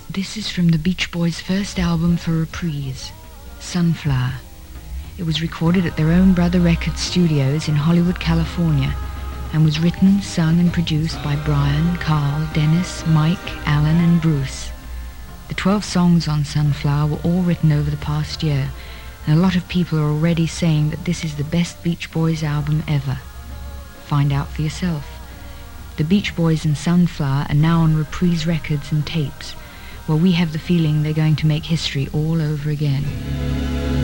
This is from the Beach Boys' first album for Reprise, Sunflower. It was recorded at their own Brother Records studios in Hollywood, California, and was written, sung and produced by Brian, Carl, Dennis, Mike, Alan and Bruce. The 12 songs on Sunflower were all written over the past year, and a lot of people are already saying that this is the best Beach Boys album ever. Find out for yourself. The Beach Boys and Sunflower are now on Reprise records and tapes, where we have the feeling they're going to make history all over again.